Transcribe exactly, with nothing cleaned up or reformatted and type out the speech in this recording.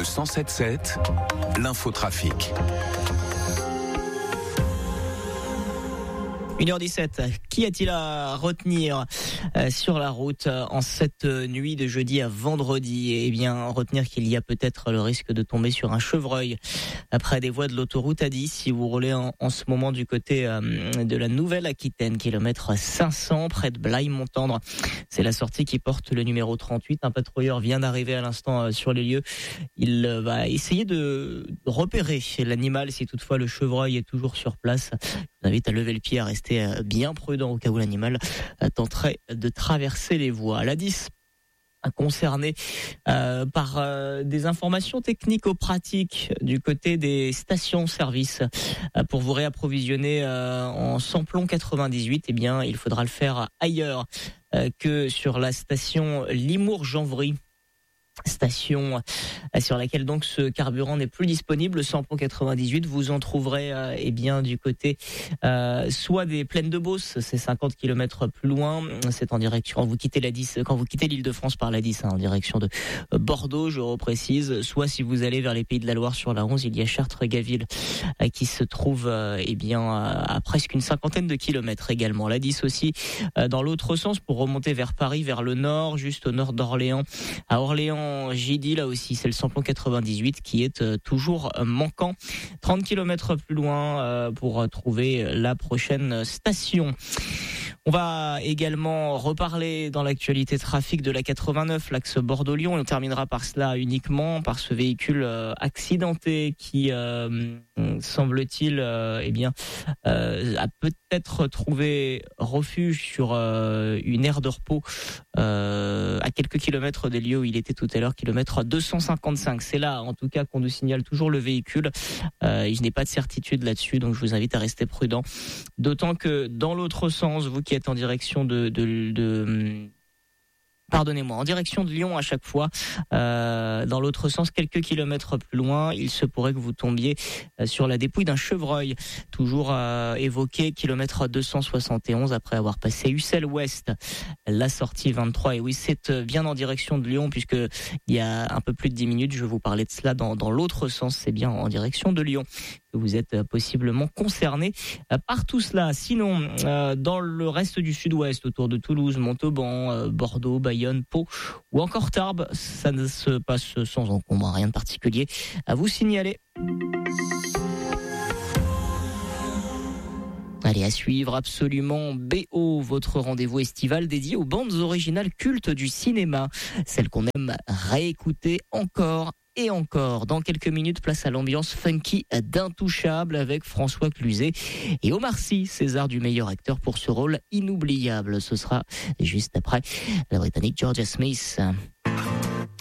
Le cent sept sept, l'infotrafic. une heure dix-sept, qu'y a-t-il à retenir euh, sur la route euh, en cette nuit de jeudi à vendredi? Eh bien, retenir qu'il y a peut-être le risque de tomber sur un chevreuil après des voies de l'autoroute A dix si vous roulez en, en ce moment du côté euh, de la Nouvelle-Aquitaine, kilomètre cinq cents près de Blaye-Montendre. C'est la sortie qui porte le numéro trente-huit. Un patrouilleur vient d'arriver à l'instant euh, sur les lieux. Il euh, va essayer de repérer l'animal si toutefois le chevreuil est toujours sur place. Je vous invite à lever le pied, à rester bien prudent au cas où l'animal tenterait de traverser les voies. La dix concerné euh, par euh, des informations technico-pratiques du côté des stations-service euh, pour vous réapprovisionner euh, en samplon quatre-vingt-dix-huit. Eh bien, il faudra le faire ailleurs euh, que sur la station Limours-Janvry. Station sur laquelle donc ce carburant n'est plus disponible. Le samplon quatre-vingt-dix-huit, vous en trouverez euh, eh bien du côté euh, soit des Plaines de Beauce, c'est cinquante kilomètres plus loin, c'est en direction quand vous quittez la dix, quand vous quittez l'Île-de-France par la dix, hein, en direction de Bordeaux, je reprécise. Soit si vous allez vers les Pays de la Loire sur la onze, il y a Chartres-Gaville euh, qui se trouve euh, eh bien à, à presque une cinquantaine de kilomètres également. La dix aussi euh, dans l'autre sens pour remonter vers Paris, vers le nord, juste au nord d'Orléans, à Orléans j'ai dit là aussi, c'est le samplon quatre-vingt-dix-huit qui est euh, toujours manquant. trente kilomètres plus loin euh, pour trouver la prochaine station. On va également reparler dans l'actualité trafic de la quatre-vingt-neuf, l'axe Bordeaux-Lyon. Et on terminera par cela uniquement, par ce véhicule euh, accidenté qui, euh, semble-t-il, euh, eh bien, euh, a peut-être trouvé refuge sur euh, une aire de repos euh, à quelques kilomètres des lieux où il était tout à l'heure, kilomètre deux cent cinquante-cinq. C'est là, en tout cas, qu'on nous signale toujours le véhicule. Euh, et je n'ai pas de certitude là-dessus, donc je vous invite à rester prudent. D'autant que dans l'autre sens, vous qui êtes en direction de, de, de pardonnez-moi, en direction de Lyon à chaque fois, euh, dans l'autre sens, quelques kilomètres plus loin, il se pourrait que vous tombiez sur la dépouille d'un chevreuil, toujours euh, évoqué, kilomètre deux cent soixante et onze, après avoir passé Ussel Ouest, la sortie vingt-trois. Et oui, c'est bien en direction de Lyon, puisque il y a un peu plus de dix minutes, je vous parlais de cela dans, dans l'autre sens, c'est bien en direction de Lyon que vous êtes possiblement concerné par tout cela. Sinon, euh, dans le reste du sud-ouest, autour de Toulouse, Montauban, euh, Bordeaux, Bayonne, Pau ou encore Tarbes, ça ne se passe sans encombre, rien de particulier à vous signaler. Allez, à suivre absolument B O, votre rendez-vous estival dédié aux bandes originales cultes du cinéma, celles qu'on aime réécouter encore et encore. Dans quelques minutes, place à l'ambiance funky d'Intouchable avec François Cluzet et Omar Sy, César du meilleur acteur pour ce rôle inoubliable. Ce sera juste après la Britannique Georgia Smith.